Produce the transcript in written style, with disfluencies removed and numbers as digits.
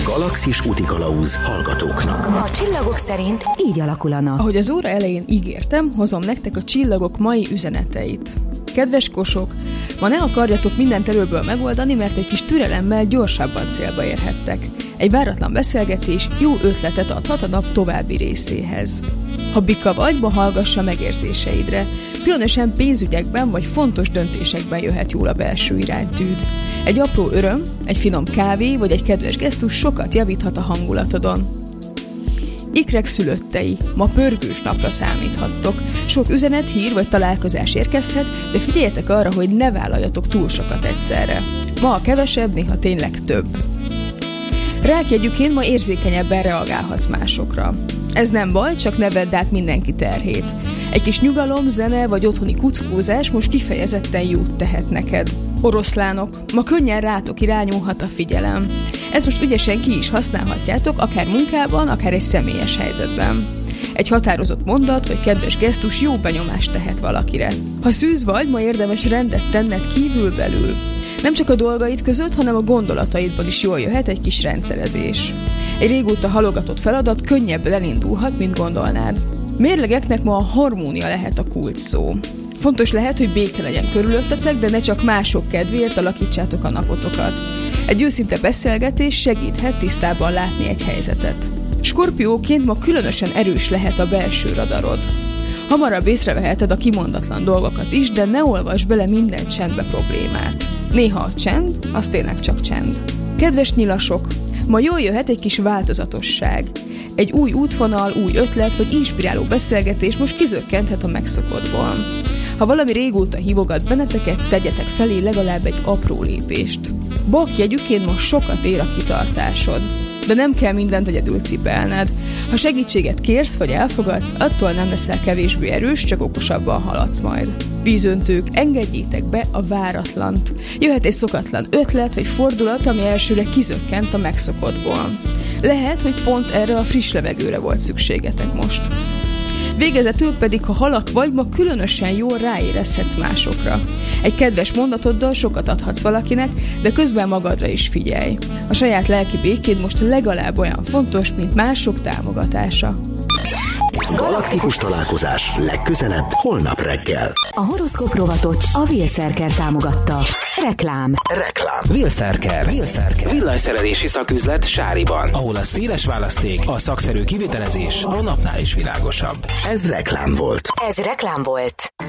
Galaxis útikalauz hallgatóknak. A csillagok szerint így alakul a nap. Ahogy az óra elején ígértem, hozom nektek a csillagok mai üzeneteit. Kedves kosok, ma ne akarjatok mindent előből megoldani, mert egy kis türelemmel gyorsabban célba érhettek. Egy váratlan beszélgetés jó ötletet adhat a nap további részéhez. Ha bika vagy, ma hallgassa megérzéseidre. Különösen pénzügyekben vagy fontos döntésekben jöhet jól a belső iránytűd. Egy apró öröm, egy finom kávé vagy egy kedves gesztus sokat javíthat a hangulatodon. Ikrek szülöttei, ma pörgős napra számíthattok. Sok üzenet, hír vagy találkozás érkezhet, de figyeljetek arra, hogy ne vállaljatok túl sokat egyszerre. Ma a kevesebb, néha tényleg több. Rákjegyűként ma érzékenyebben reagálhatsz másokra. Ez nem baj, csak ne vedd át mindenki terhét. Egy kis nyugalom, zene vagy otthoni kuckózás most kifejezetten jót tehet neked. Oroszlánok, ma könnyen rátok irányulhat a figyelem. Ezt most ügyesen ki is használhatjátok, akár munkában, akár egy személyes helyzetben. Egy határozott mondat vagy kedves gesztus jó benyomást tehet valakire. Ha szűz vagy, ma érdemes rendet tenned kívül-belül. Nem csak a dolgaid között, hanem a gondolataidban is jól jöhet egy kis rendszerezés. Egy régóta halogatott feladat könnyebben elindulhat, mint gondolnád. Mérlegeknek ma a harmónia lehet a kulcs szó. Fontos lehet, hogy béke legyen körülöttetek, de ne csak mások kedvéért alakítsátok a napotokat. Egy őszinte beszélgetés segíthet tisztában látni egy helyzetet. Skorpióként ma különösen erős lehet a belső radarod. Hamarabb észreveheted a kimondatlan dolgokat is, de ne olvasd bele minden csendbe problémát. Néha a csend, az tényleg csak csend. Kedves nyilasok, ma jól jöhet egy kis változatosság. Egy új útvonal, új ötlet vagy inspiráló beszélgetés most kizökkenthet a megszokottból. Ha valami régóta hívogat benneteket, tegyetek felé legalább egy apró lépést. Bakjegyűként most sokat ér a kitartásod. De nem kell mindent egyedül cipelned. Ha segítséget kérsz vagy elfogadsz, attól nem leszel kevésbé erős, csak okosabban haladsz majd. Vízöntők, engedjétek be a váratlant. Jöhet egy szokatlan ötlet vagy fordulat, ami elsőre kizökkent a megszokottból. Lehet, hogy pont erre a friss levegőre volt szükségetek most. Végezetül pedig, ha halak vagy, ma különösen jól ráérezhetsz másokra. Egy kedves mondatoddal sokat adhatsz valakinek, de közben magadra is figyelj. A saját lelki békéd most legalább olyan fontos, mint mások támogatása. Galaktikus találkozás legközelebb holnap reggel. A horoszkóp rovatot a Wheelcerker támogatta. Reklám. Wheelcerker. Villanyszerelési szaküzlet Sáriban, ahol a széles választék, a szakszerű kivitelezés a napnál is világosabb. Ez reklám volt.